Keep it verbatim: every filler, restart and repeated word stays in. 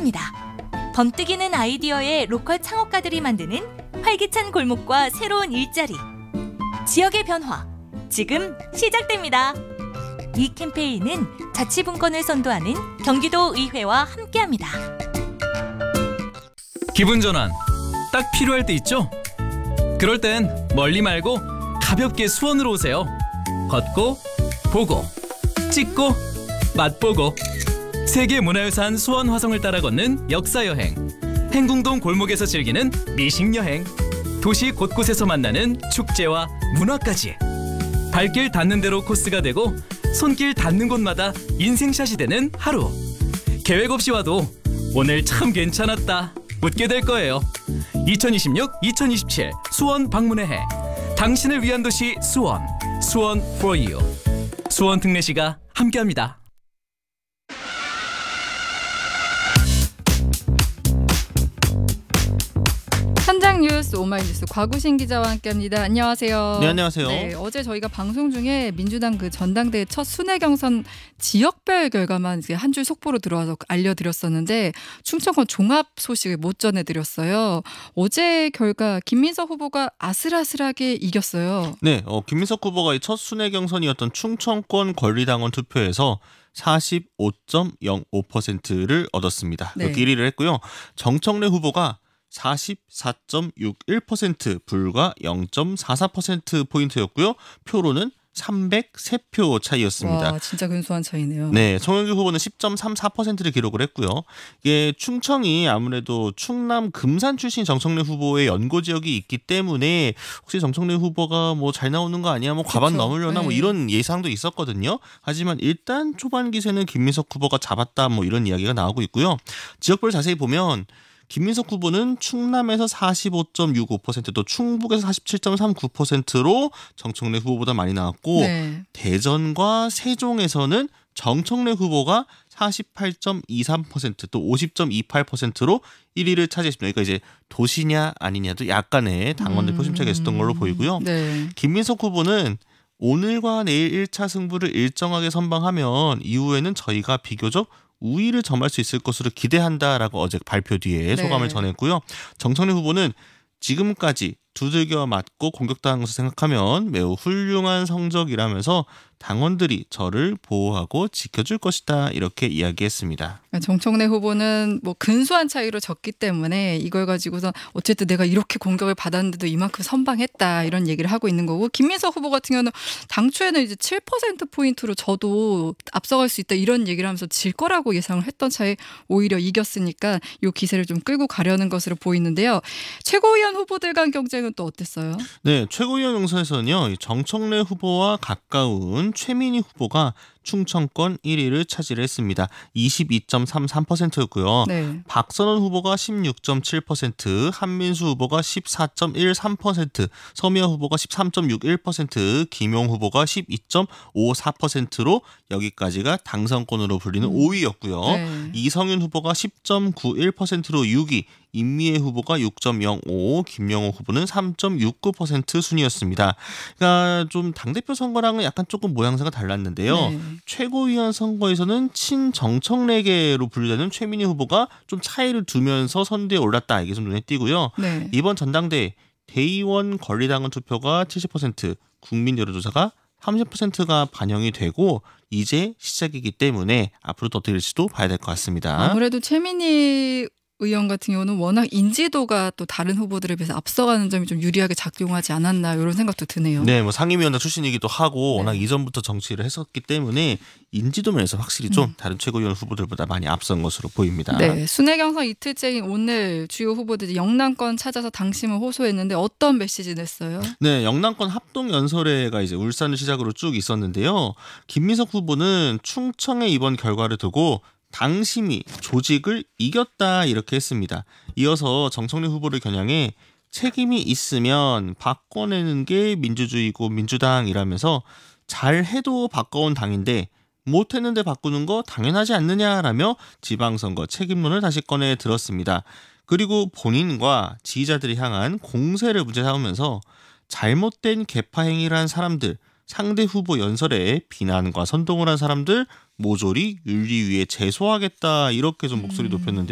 함께합니다. 번뜩이는 아이디어의 로컬 창업가들이 만드는 활기찬 골목과 새로운 일자리, 지역의 변화, 지금 시작됩니다. 이 캠페인은 자치분권을 선도하는 경기도 의회와 함께합니다. 기분 전환, 딱 필요할 때 있죠? 그럴 땐 멀리 말고 가볍게 수원으로 오세요. 걷고, 보고, 찍고, 맛보고. 세계문화유산 수원 화성을 따라 걷는 역사여행, 행궁동 골목에서 즐기는 미식여행, 도시 곳곳에서 만나는 축제와 문화까지. 발길 닿는 대로 코스가 되고 손길 닿는 곳마다 인생샷이 되는 하루. 계획 없이 와도 오늘 참 괜찮았다 웃게 될 거예요. 이천이십육 이천이십칠 수원 방문의 해. 당신을 위한 도시 수원. 수원 for you. 수원 특례시가 함께합니다. 현장 뉴스 오마이뉴스 곽우신 기자와 함께합니다. 안녕하세요. 네, 안녕하세요. 네, 어제 저희가 방송 중에 민주당 그 전당대회 첫 순회 경선 지역별 결과만 이제 한 줄 속보로 들어와서 알려드렸었는데 충청권 종합 소식을 못 전해드렸어요. 어제 결과 김민석 후보가 아슬아슬하게 이겼어요. 네, 어, 김민석 후보가 첫 순회 경선이었던 충청권 권리당원 투표에서 사십오 점 영오 퍼센트를 얻었습니다. 네. 일 위를 했고요. 정청래 후보가 사십사 점 육일 퍼센트, 불과 영 점 사사 퍼센트포인트였고요. 표로는 삼백삼 표 차이였습니다. 와, 진짜 근소한 차이네요. 네, 송영길 후보는 십 점 삼사 퍼센트를 기록을 했고요. 이게 충청이 아무래도 충남 금산 출신 정청래 후보의 연고 지역이 있기 때문에 혹시 정청래 후보가 뭐 잘 나오는 거 아니야? 뭐 과반 그렇죠. 넘으려나? 뭐 네. 이런 예상도 있었거든요. 하지만 일단 초반 기세는 김민석 후보가 잡았다, 뭐 이런 이야기가 나오고 있고요. 지역별 자세히 보면 김민석 후보는 충남에서 사십오 점 육오 퍼센트, 또 충북에서 사십칠 점 삼구 퍼센트로 정청래 후보보다 많이 나왔고, 네. 대전과 세종에서는 정청래 후보가 사십팔 점 이삼 퍼센트, 또 오십 점 이팔 퍼센트로 일 위를 차지했습니다. 그러니까 이제 도시냐 아니냐도 약간의 당원들 음. 표심차가 있었던 걸로 보이고요. 네. 김민석 후보는 오늘과 내일 일 차 승부를 일정하게 선방하면 이후에는 저희가 비교적 우위를 점할 수 있을 것으로 기대한다라고 어제 발표 뒤에 소감을 네. 전했고요. 정청래 후보는 지금까지 두들겨 맞고 공격당한 것을 생각하면 매우 훌륭한 성적이라면서 당원들이 저를 보호하고 지켜줄 것이다, 이렇게 이야기했습니다. 정청래 후보는 뭐 근소한 차이로 졌기 때문에 이걸 가지고서 어쨌든 내가 이렇게 공격을 받았는데도 이만큼 선방했다, 이런 얘기를 하고 있는 거고, 김민석 후보 같은 경우는 당초에는 이제 칠 퍼센트 포인트로 져도 앞서갈 수 있다, 이런 얘기를 하면서 질 거라고 예상을 했던 차에 오히려 이겼으니까 이 기세를 좀 끌고 가려는 것으로 보이는데요. 최고위원 후보들 간 경쟁은 또 어땠어요? 네, 최고위원 경선에서는요, 정청래 후보와 가까운 최민희 후보가 충청권 일 위를 차지했습니다. 이십이 점 삼삼 퍼센트였고요. 네. 박선원 후보가 십육 점 칠 퍼센트, 한민수 후보가 십사 점 일삼 퍼센트, 서미아 후보가 십삼 점 육일 퍼센트, 김용 후보가 십이 점 오사 퍼센트로 여기까지가 당선권으로 불리는 오 위였고요. 네. 이성윤 후보가 십 점 구일 퍼센트로 육 위, 임미애 후보가 육 점 영오, 김영호 후보는 삼 점 육구 퍼센트 순이었습니다. 그러니까 좀 당대표 선거랑은 약간 조금 모양새가 달랐는데요. 네. 최고위원 선거에서는 친정청래계로 분류되는 최민희 후보가 좀 차이를 두면서 선두에 올랐다, 이게 좀 눈에 띄고요. 네. 이번 전당대회 대의원 권리당원 투표가 칠십 퍼센트, 국민 여론조사가 삼십 퍼센트가 반영이 되고 이제 시작이기 때문에 앞으로 더 될지도 봐야 될 것 같습니다. 아무래도 최민희 의원 같은 경우는 워낙 인지도가 또 다른 후보들에 비해서 앞서가는 점이 좀 유리하게 작용하지 않았나, 이런 생각도 드네요. 네, 뭐 상임위원장 출신이기도 하고 네. 워낙 이전부터 정치를 했었기 때문에 인지도 면에서 확실히 좀 음. 다른 최고위원 후보들보다 많이 앞선 것으로 보입니다. 네, 순회 경선 이틀째인 오늘 주요 후보들이 영남권 찾아서 당심을 호소했는데 어떤 메시지 냈어요? 네, 영남권 합동연설회가 이제 울산을 시작으로 쭉 있었는데요. 김민석 후보는 충청의 이번 결과를 두고 당심이 조직을 이겼다, 이렇게 했습니다. 이어서 정청래 후보를 겨냥해 책임이 있으면 바꿔내는 게 민주주의고 민주당이라면서 잘해도 바꿔온 당인데 못했는데 바꾸는 거 당연하지 않느냐라며 지방선거 책임론을 다시 꺼내 들었습니다. 그리고 본인과 지지자들이 향한 공세를 문제 삼으면서 잘못된 개파 행위를 한 사람들, 상대 후보 연설에 비난과 선동을 한 사람들 모조리 윤리위에 제소하겠다, 이렇게 좀 목소리 높였는데